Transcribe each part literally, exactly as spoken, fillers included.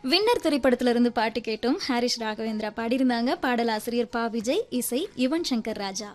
Winner திரைப்படத்திலிருந்து பாட்டு கேட்டோம். ஹாரிஸ் ராகவேந்திரா பாடியிருந்தாங்க. பாடலாசிரியர் பா விஜய், இசை யுவன் சங்கர் ராஜா.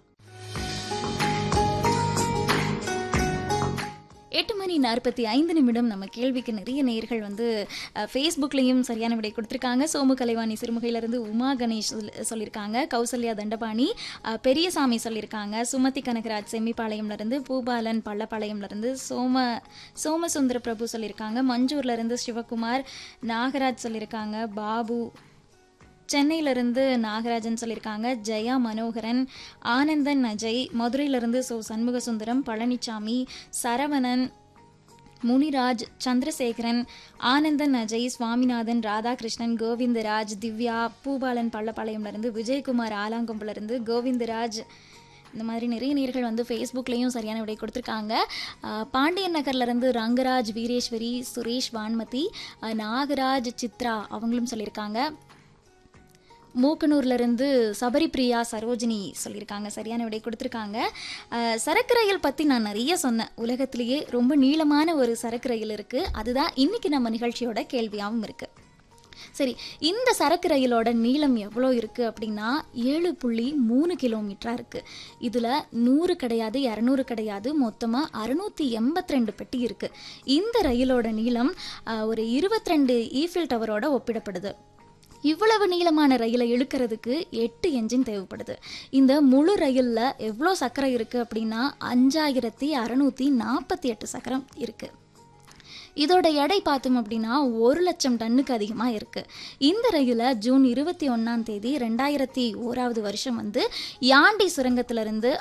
எட்டு மணி நாற்பத்தி ஐந்து நிமிடம். நம்ம கேள்விக்கு நிறைய நேயர்கள் வந்து ஃபேஸ்புக்லேயும் சரியான விடை கொடுத்துருக்காங்க. சோமு கலைவாணி சிறுமுகையிலேருந்து உமா கணேஷ் சொல்லியிருக்காங்க. கௌசல்யா தண்டபாணி பெரியசாமி சொல்லியிருக்காங்க. சுமதி கனகராஜ் செம்மிப்பாளையம்லேருந்து, பூபாலன் பள்ளப்பாளையம்லேருந்து, சோம சோமசுந்தர பிரபு சொல்லியிருக்காங்க. மஞ்சூர்லேருந்து சிவகுமார், நாகராஜ் சொல்லியிருக்காங்க. பாபு சென்னையிலிருந்து நாகராஜன் சொல்லியிருக்காங்க. ஜெயா மனோகரன், ஆனந்தன் அஜய், மதுரையிலிருந்து சோ சண்முக சுந்தரம், பழனிசாமி, சரவணன், முனிராஜ், சந்திரசேகரன், ஆனந்தன் அஜய், சுவாமிநாதன், ராதாகிருஷ்ணன், கோவிந்தராஜ், திவ்யா, பூபாலன் பள்ளப்பாளையம்லேருந்து, விஜயகுமார் ஆலாங்கொம்பிலிருந்து, கோவிந்தராஜ். இந்த மாதிரி நிறைய நேர்கள் வந்து ஃபேஸ்புக்லேயும் சரியான விடை கொடுத்துருக்காங்க. பாண்டியன் நகர்லேருந்து ரங்கராஜ், வீரேஸ்வரி, சுரேஷ், வான்மதி, நாகராஜ், சித்ரா அவங்களும் சொல்லியிருக்காங்க. மூக்கனூர்லேருந்து சபரிப்ரியா, சரோஜினி சொல்லியிருக்காங்க. சரியான விடை கொடுத்துருக்காங்க. சரக்கு ரயில் பற்றி நான் நிறைய சொன்னேன். உலகத்திலேயே ரொம்ப நீளமான ஒரு சரக்கு ரயில் இருக்குது. அதுதான் இன்றைக்கி நம்ம நிகழ்ச்சியோட கேள்வியாகவும் இருக்குது. சரி, இந்த சரக்கு ரயிலோட நீளம் எவ்வளோ இருக்குது அப்படின்னா ஏழு புள்ளி மூணு கிலோமீட்டராக இருக்குது. இதில் நூறு கிடையாது, இரநூறு கிடையாது, மொத்தமாக அறுநூற்றி எண்பத்தி ரெண்டு பெட்டி இருக்குது. இந்த ரயிலோட நீளம் ஒரு இருபத்தி ரெண்டு ஈஃபில் டவரோட ஒப்பிடப்படுது. இவ்வளவு நீளமான ரயிலை இழுக்கிறதுக்கு எட்டு என்ஜின் தேவைப்படுது. இந்த முழு ரயிலில் எவ்வளோ சக்கரம் இருக்குது அப்படின்னா அஞ்சாயிரத்தி அறநூற்றி நாற்பத்தி எட்டு சக்கரம் இருக்குது. இதோட எடை பார்த்தோம் அப்படின்னா ஒரு லட்சம் டன்னுக்கு அதிகமாக இருக்குது. இந்த ரயிலை ஜூன் இருபத்தி ஒன்றாம் தேதி ரெண்டாயிரத்தி ஓராவது வருஷம் வந்து யாண்டி சுரங்கத்திலிருந்து